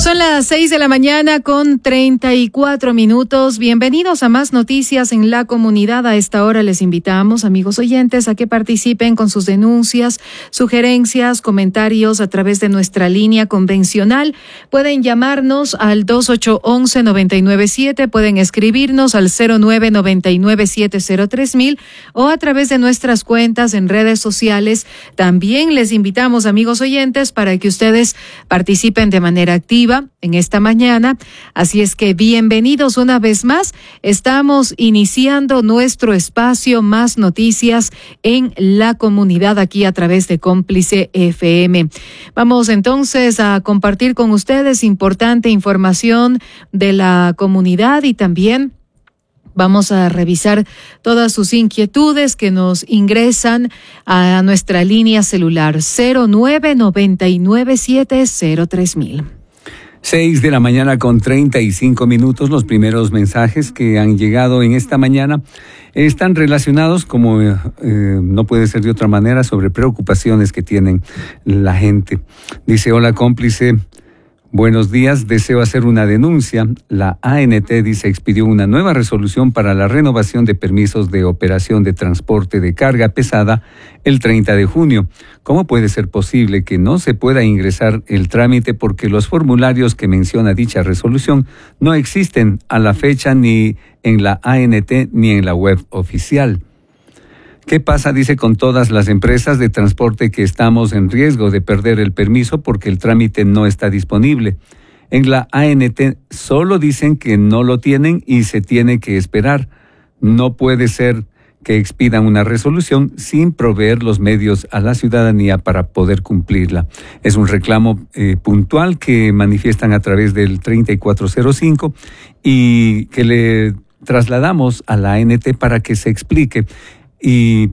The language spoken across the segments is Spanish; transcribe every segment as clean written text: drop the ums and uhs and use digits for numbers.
Son las 6 de la mañana con 34 minutos. Bienvenidos a Más Noticias en la Comunidad. A esta hora les invitamos, amigos oyentes, a que participen con sus denuncias, sugerencias, comentarios a través de nuestra línea convencional. Pueden llamarnos al 2811-997, pueden escribirnos al 0999703000 o a través de nuestras cuentas en redes sociales. También les invitamos, amigos oyentes, para que ustedes participen de manera activa en esta mañana. Así es que bienvenidos una vez más. Estamos iniciando nuestro espacio Más Noticias en la Comunidad aquí a través de Cómplice FM. Vamos entonces a compartir con ustedes importante información de la comunidad y también vamos a revisar todas sus inquietudes que nos ingresan a nuestra línea celular 0999703000. 6 de la mañana con 35 minutos. Los primeros mensajes que han llegado en esta mañana están relacionados, como no puede ser de otra manera, sobre preocupaciones que tienen la gente. Dice: hola Cómplice, buenos días, deseo hacer una denuncia. La ANT, dice, expidió una nueva resolución para la renovación de permisos de operación de transporte de carga pesada el 30 de junio. ¿Cómo puede ser posible que no se pueda ingresar el trámite porque los formularios que menciona dicha resolución no existen a la fecha ni en la ANT ni en la web oficial? ¿Qué pasa, dice, con todas las empresas de transporte que estamos en riesgo de perder el permiso porque el trámite no está disponible? En la ANT solo dicen que no lo tienen y se tiene que esperar. No puede ser que expidan una resolución sin proveer los medios a la ciudadanía para poder cumplirla. Es un reclamo puntual que manifiestan a través del 3405 y que le trasladamos a la ANT para que se explique y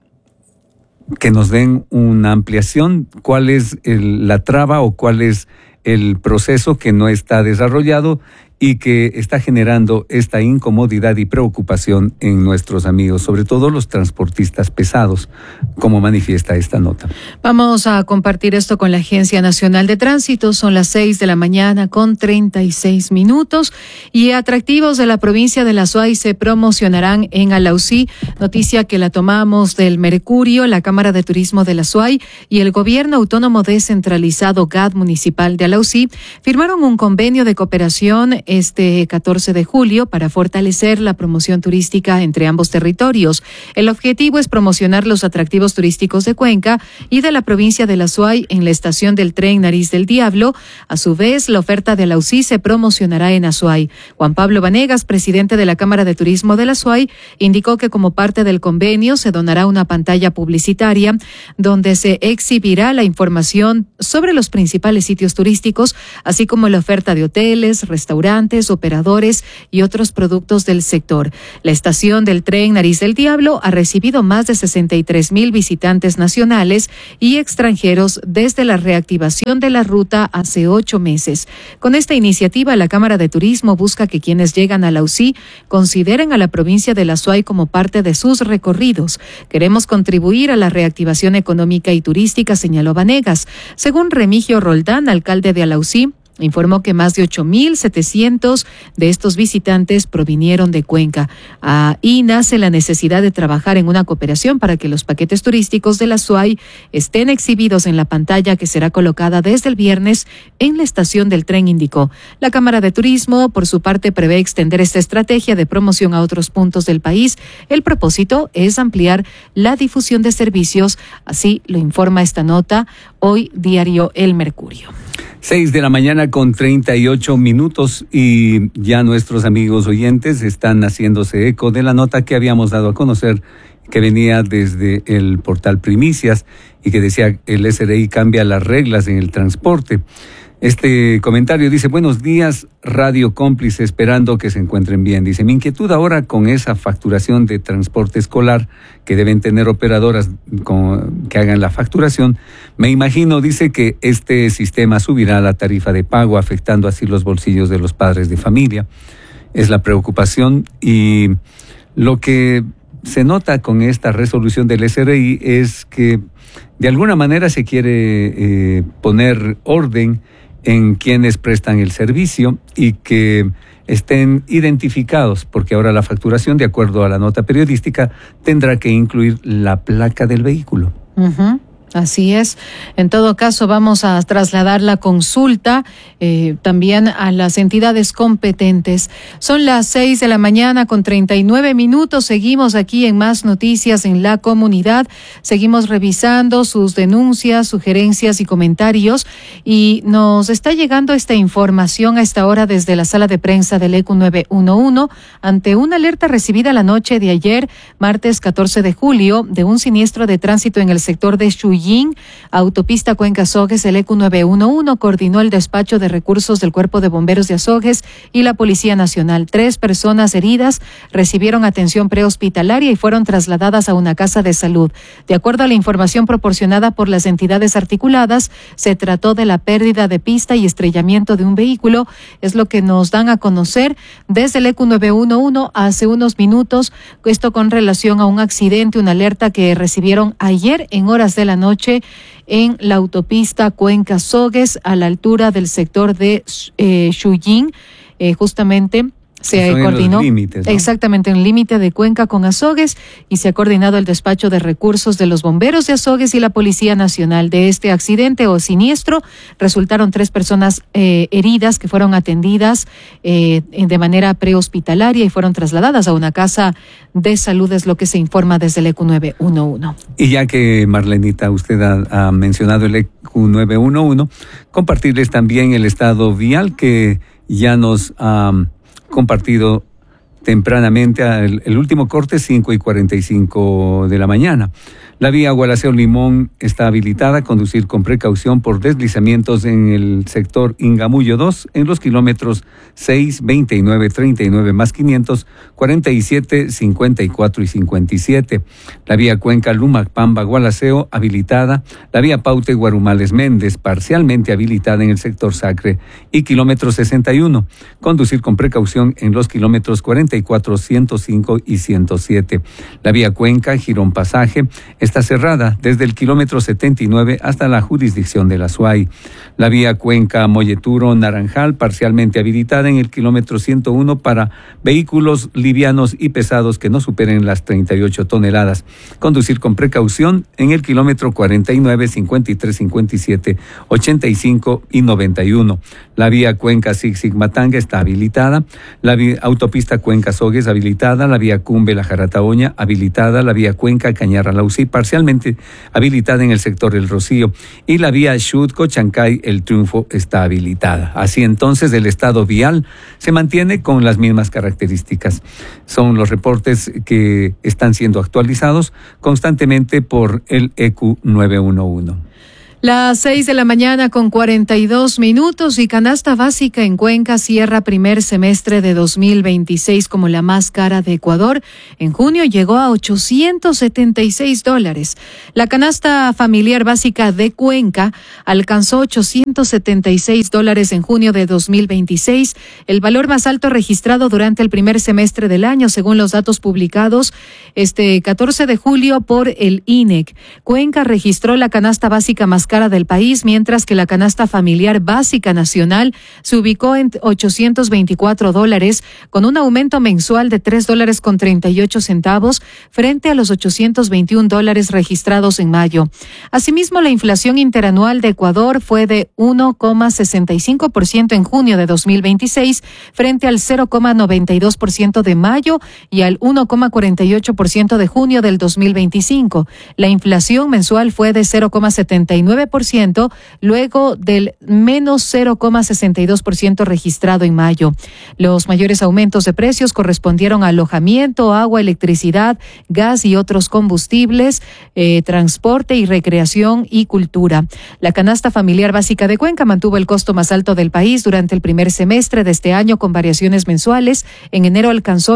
que nos den una ampliación, cuál es la traba o cuál es el proceso que no está desarrollado y que está generando esta incomodidad y preocupación en nuestros amigos, sobre todo los transportistas pesados, como manifiesta esta nota. Vamos a compartir esto con la Agencia Nacional de Tránsito. Son las 6 de la mañana con 36 minutos y atractivos de la provincia de La Suay se promocionarán en Alausí, noticia que la tomamos del Mercurio. La Cámara de Turismo de La Suay y el Gobierno Autónomo Descentralizado GAD Municipal de Alausí firmaron un convenio de cooperación este 14 de julio para fortalecer la promoción turística entre ambos territorios. El objetivo es promocionar los atractivos turísticos de Cuenca y de la provincia de La Suay en la estación del tren Nariz del Diablo. A su vez, la oferta de Alausí se promocionará en Azuay. Juan Pablo Vanegas, presidente de la Cámara de Turismo de La Suay, indicó que como parte del convenio se donará una pantalla publicitaria donde se exhibirá la información sobre los principales sitios turísticos, así como la oferta de hoteles, restaurantes, operadores y otros productos del sector. La estación del tren Nariz del Diablo ha recibido más de 63,000 visitantes nacionales y extranjeros desde la reactivación de la ruta hace 8 meses. Con esta iniciativa, la Cámara de Turismo busca que quienes llegan a Alausí consideren a la provincia de La Suay como parte de sus recorridos. Queremos contribuir a la reactivación económica y turística, señaló Vanegas. Según Remigio Roldán, alcalde de Alausí, informó que más de 8,700 de estos visitantes provinieron de Cuenca. Ahí nace la necesidad de trabajar en una cooperación para que los paquetes turísticos de La Suay estén exhibidos en la pantalla que será colocada desde el viernes en la estación del tren, indicó. La Cámara de Turismo, por su parte, prevé extender esta estrategia de promoción a otros puntos del país. El propósito es ampliar la difusión de servicios, así lo informa esta nota hoy diario El Mercurio. 6 de la mañana con 38 minutos y ya nuestros amigos oyentes están haciéndose eco de la nota que habíamos dado a conocer, que venía desde el portal Primicias y que decía: el SRI cambia las reglas en el transporte. Este comentario dice: buenos días, Radio Cómplice, esperando que se encuentren bien. Dice: mi inquietud ahora con esa facturación de transporte escolar que deben tener operadoras que hagan la facturación, me imagino, dice, que este sistema subirá la tarifa de pago, afectando así los bolsillos de los padres de familia. Es la preocupación, y lo que se nota con esta resolución del SRI es que de alguna manera se quiere poner orden en quienes prestan el servicio y que estén identificados, porque ahora la facturación, de acuerdo a la nota periodística, tendrá que incluir la placa del vehículo. Así es. En todo caso, vamos a trasladar la consulta también a las entidades competentes. Son las 6 de la mañana con 39 minutos. Seguimos aquí en Más Noticias en la Comunidad. Seguimos revisando sus denuncias, sugerencias y comentarios. Y nos está llegando esta información a esta hora desde la sala de prensa del ECU 911 ante una alerta recibida la noche de ayer, martes 14 de julio, de un siniestro de tránsito en el sector de Shuyin, autopista Cuenca-Azogues. El ECU 911 coordinó el despacho de recursos del Cuerpo de Bomberos de Azogues y la Policía Nacional. 3 personas heridas recibieron atención prehospitalaria y fueron trasladadas a una casa de salud. De acuerdo a la información proporcionada por las entidades articuladas, se trató de la pérdida de pista y estrellamiento de un vehículo. Es lo que nos dan a conocer desde el ECU 911 hace unos minutos. Esto con relación a un accidente, una alerta que recibieron ayer en horas de la noche en la autopista Cuenca-Azogues, a la altura del sector de Shuyin, justamente. Se coordinó límites, ¿no? Exactamente, en el límite de Cuenca con Azogues, y se ha coordinado el despacho de recursos de los bomberos de Azogues y la Policía Nacional. De este accidente o siniestro resultaron 3 personas heridas que fueron atendidas de manera prehospitalaria y fueron trasladadas a una casa de salud, es lo que se informa desde el ECU 911. Y ya que, Marlenita, usted ha mencionado el ECU 911, compartirles también el estado vial que ya nos compartido tempranamente. El último corte, 5:45 de la mañana. La vía Gualaceo-Limón está habilitada. Conducir con precaución por deslizamientos en el sector Ingamullo 2 en los kilómetros 6, 29, 39 más 500, 47, 54 y 57. La vía Cuenca-Lumacpamba-Gualaceo habilitada. La vía Paute-Guarumales-Méndez parcialmente habilitada en el sector Sacre y kilómetro 61. Conducir con precaución en los kilómetros 44, 105 y 107. La vía Cuenca-Girón Pasaje está cerrada desde el kilómetro 79 hasta la jurisdicción de la SUAY. La vía Cuenca-Molleturo-Naranjal parcialmente habilitada en el kilómetro 101 para vehículos livianos y pesados que no superen las 38 toneladas. Conducir con precaución en el kilómetro 49, 53, 57, 85 y 91. La vía Cuenca-Zig-Zig-Matanga está habilitada. La vía autopista Cuenca-Azogues habilitada. La vía Cumbe-La Jarataoña habilitada. La vía Cuenca-Cañarra-Lausí parcialmente habilitada en el sector El Rocío, y la vía Xutco-Chancay El Triunfo está habilitada. Así entonces, el estado vial se mantiene con las mismas características. Son los reportes que están siendo actualizados constantemente por el ECU 911. Las 6 de la mañana con 42 minutos y canasta básica en Cuenca cierra primer semestre de 2026 como la más cara de Ecuador. En junio llegó a $876. La canasta familiar básica de Cuenca alcanzó $876 en junio de 2026, el valor más alto registrado durante el primer semestre del año, según los datos publicados este 14 de julio por el INEC. Cuenca registró la canasta básica más cara del país, mientras que la canasta familiar básica nacional se ubicó en $824, con un aumento mensual de $3.38 frente a los $821 registrados en mayo. Asimismo, la inflación interanual de Ecuador fue de 1,65% en junio de 2026 frente al 0,92% de mayo y al 1,48% de junio del 2025. La inflación mensual fue de 0,79% luego del menos 0,62% registrado en mayo. Los mayores aumentos de precios correspondieron a alojamiento, agua, electricidad, gas y otros combustibles, transporte y recreación y cultura. La canasta familiar básica de Cuenca mantuvo el costo más alto del país durante el primer semestre de este año, con variaciones mensuales. En enero alcanzó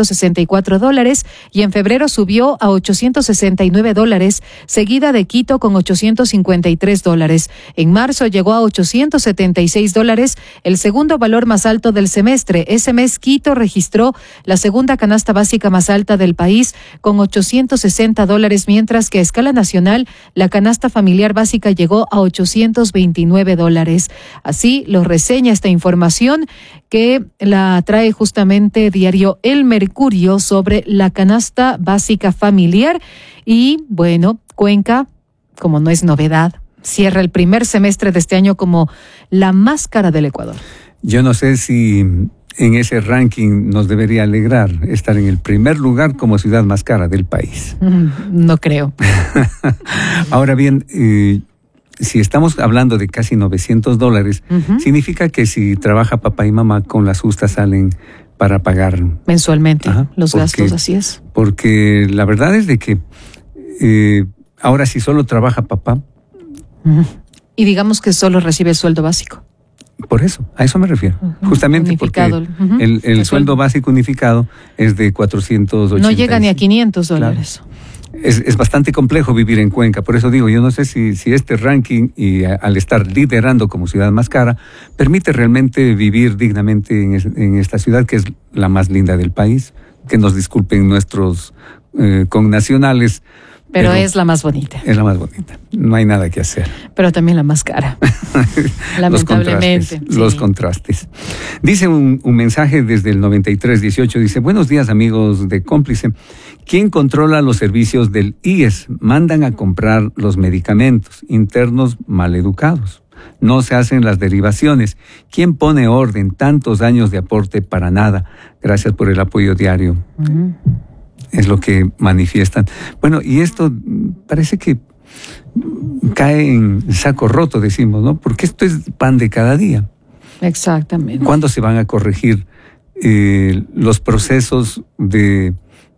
$864 y en febrero subió a $869, seguida de Quito con $853 $893. En marzo llegó a $876, el segundo valor más alto del semestre. Ese mes Quito registró la segunda canasta básica más alta del país con $860, mientras que a escala nacional la canasta familiar básica llegó a $829. Así lo reseña esta información que la trae justamente diario El Mercurio sobre la canasta básica familiar. Y bueno, Cuenca, como no es novedad, cierra el primer semestre de este año como la más cara del Ecuador. Yo no sé si en ese ranking nos debería alegrar estar en el primer lugar como ciudad más cara del país. No creo. Ahora bien, si estamos hablando de casi $900, significa que si trabaja papá y mamá, con las justas salen para pagar mensualmente los gastos, así es. Porque la verdad es de que ahora si solo trabaja papá. Y digamos que solo recibe el sueldo básico. Por eso, a eso me refiero. Justamente unificado, porque el sueldo básico unificado es de $480. No llega ni a $500. Claro. Es bastante complejo vivir en Cuenca, por eso digo, yo no sé si este ranking, y al estar liderando como ciudad más cara, permite realmente vivir dignamente en esta ciudad, que es la más linda del país. Que nos disculpen nuestros connacionales. Pero es la más bonita. Es la más bonita, no hay nada que hacer. Pero también la más cara, lamentablemente. Los contrastes. Dice un mensaje desde el 9318, dice: buenos días amigos de Cómplice. ¿Quién controla los servicios del IES? Mandan a comprar los medicamentos, internos maleducados. No se hacen las derivaciones. ¿Quién pone orden? Tantos años de aporte para nada. Gracias por el apoyo diario. Es lo que manifiestan. Bueno, y esto parece que cae en saco roto, decimos, ¿no? Porque esto es pan de cada día. Exactamente. ¿Cuándo se van a corregir los procesos de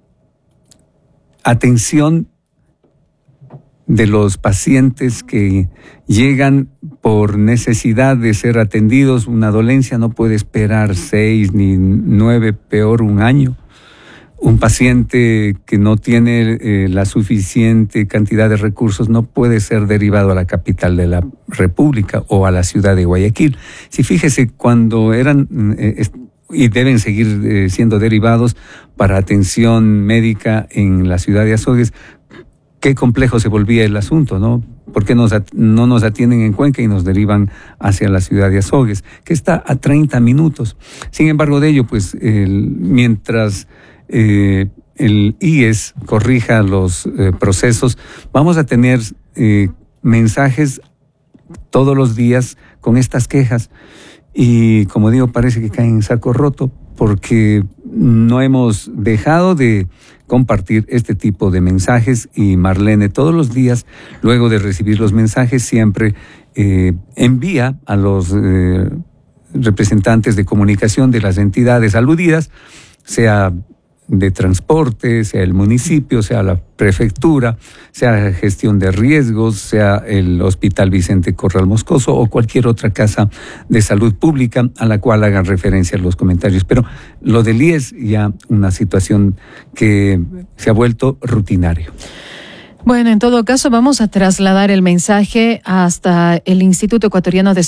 atención de los pacientes que llegan por necesidad de ser atendidos? Una dolencia no puede esperar 6 ni 9, peor 1 año. Un paciente que no tiene la suficiente cantidad de recursos no puede ser derivado a la capital de la República o a la ciudad de Guayaquil. Si fíjese, cuando eran y deben seguir siendo derivados para atención médica en la ciudad de Azogues, qué complejo se volvía el asunto, ¿no? ¿Por qué no nos atienden en Cuenca y nos derivan hacia la ciudad de Azogues, que está a 30 minutos? Sin embargo de ello, pues mientras el IES corrija los procesos, vamos a tener mensajes todos los días con estas quejas. Y como digo, parece que caen en saco roto, porque no hemos dejado de compartir este tipo de mensajes, y Marlene todos los días, luego de recibir los mensajes, siempre envía a los representantes de comunicación de las entidades aludidas, sea de transporte, sea el municipio, sea la prefectura, sea gestión de riesgos, sea el Hospital Vicente Corral Moscoso o cualquier otra casa de salud pública a la cual hagan referencia los comentarios. Pero lo del IES ya una situación que se ha vuelto rutinario. Bueno, en todo caso vamos a trasladar el mensaje hasta el Instituto Ecuatoriano de